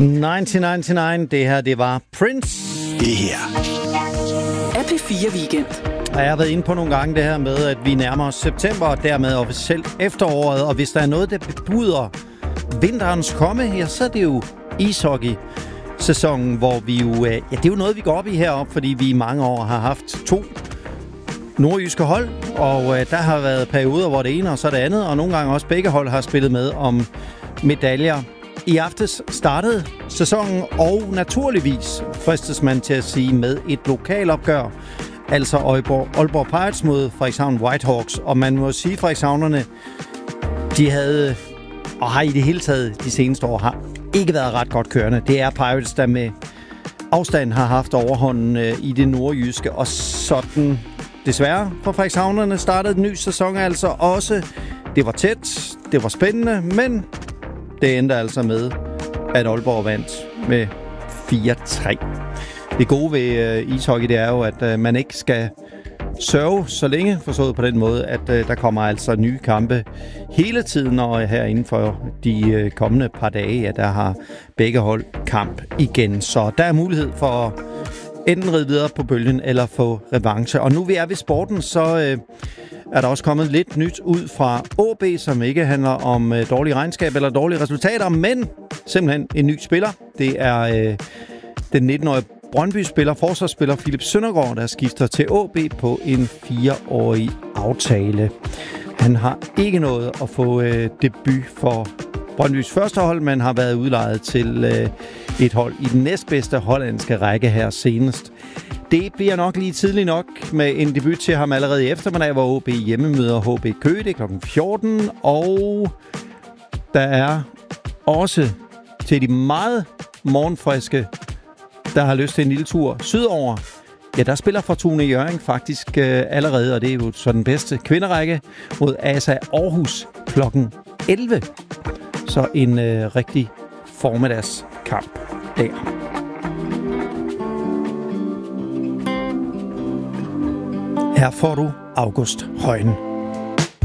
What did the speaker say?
1999, det her, det var Prince. Det her er P4 Weekend. Jeg har været inde på nogle gange det her med, at vi nærmer os september, og dermed officielt efteråret. Og hvis der er noget, der bebuder vinterens komme, ja, så er det jo ishockey-sæsonen, hvor vi jo... Ja, det er jo noget, vi går op i heroppe, fordi vi i mange år har haft 2 nordjyske hold, og der har været perioder, hvor det ene og så det andet, og nogle gange også begge hold har spillet med om medaljer. I aftes startede sæsonen, og naturligvis fristes man til at sige med et lokalopgør, altså Aalborg Pirates mod Frederikshavn Whitehawks, og man må sige, at Frederikshavnerne, de havde, og har i det hele taget de seneste år, har ikke været ret godt kørende. Det er Pirates, der med afstand har haft overhånden i det nordjyske, og sådan desværre for Frederikshavnerne startede den nye sæson altså også. Det var tæt, det var spændende, men det endte altså med, at Aalborg vandt med 4-3. Det gode ved ishockey, det er jo, at man ikke skal sørge så længe, forstået på den måde, at der kommer altså nye kampe hele tiden, og her inden for de kommende par dage, ja, der har begge hold kamp igen. Så der er mulighed for enten ride videre på bølgen eller få revanche. Og nu vi er ved sporten, så er der også kommet lidt nyt ud fra AaB, som ikke handler om dårlige regnskab eller dårlige resultater, men simpelthen en ny spiller. Det er den 19-årige Brøndby-spiller, forsvarsspiller Philip Søndergaard, der skifter til AaB på en 4-årig aftale. Han har ikke nået at få debut for Brøndbys første hold, men har været udlejet til et hold i den næstbedste hollandske række her senest. Det bliver nok lige tidligt nok med en debut til ham allerede i eftermiddag, hvor AaB hjemmemøder HB Køge, det er kl. 14. Og der er også til de meget morgenfriske, der har lyst til en lille tur sydover. Ja, der spiller Fortuna Hjørring faktisk allerede, og det er jo så den bedste kvinderække mod ASA Aarhus kl. 11. Så en rigtig formiddagskamp der. Her får du August Højen.